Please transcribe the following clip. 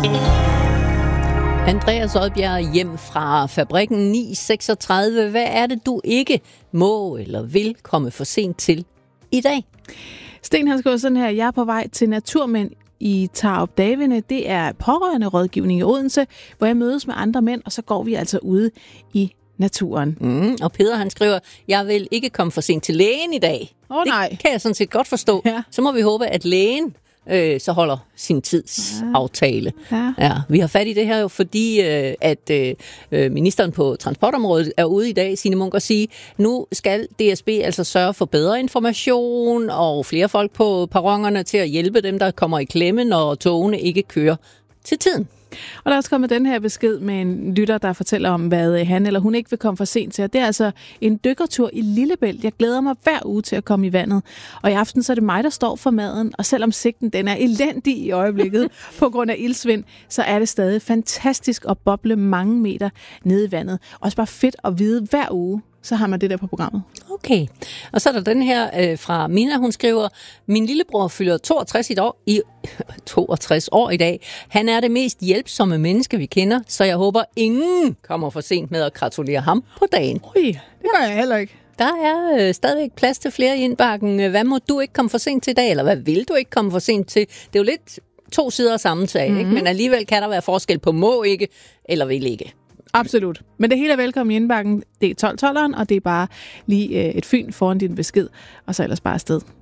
Andreas Odbjerg hjem fra fabrikken 9:36. Hvad er det, du ikke må eller vil komme for sent til i dag? Sten, han skriver sådan her: Jeg er på vej til Naturmænd i Tarup Davinde. Det er pårørende rådgivning i Odense, hvor jeg mødes med andre mænd, og så går vi altså ude i naturen. Og Peter, han skriver: Jeg vil ikke komme for sent til lægen i dag. Nej. Det kan jeg sådan set godt forstå. Ja. Så må vi håbe, at lægen så holder sin tids aftale. Ja, vi har fat i det her jo, fordi at ministeren på transportområdet er ude i dag, Signe Munk, og sige, nu skal DSB altså sørge for bedre information og flere folk på perronerne til at hjælpe dem, der kommer i klemme, når togene ikke kører til tiden. Og der er også kommet den her besked med en lytter, der fortæller om, hvad han eller hun ikke vil komme for sent til. Og det er altså en dykkertur i Lillebælt. Jeg glæder mig hver uge til at komme i vandet. Og i aften så er det mig, der står for maden. Og selvom sigten den er elendig i øjeblikket på grund af ildsvind, så er det stadig fantastisk at boble mange meter nede i vandet. Også bare fedt at vide hver uge, så har man det der på programmet. Okay. Og så er der den her fra Mina, hun skriver: Min lillebror fylder 62 år i dag. Han er det mest hjælpsomme menneske, vi kender, så jeg håber, ingen kommer for sent med at gratulere ham på dagen. Ui, det gør jeg heller ikke. Der er stadigvæk plads til flere i indbakken. Hvad må du ikke komme for sent til i dag, eller hvad vil du ikke komme for sent til? Det er jo lidt to sider af samme sag, ikke? Men alligevel kan der være forskel på må ikke eller vil ikke. Absolut. Men det hele er velkommen i indbakken. Det er 12-12'eren, og det er bare lige et fyn foran din besked, og så ellers bare afsted.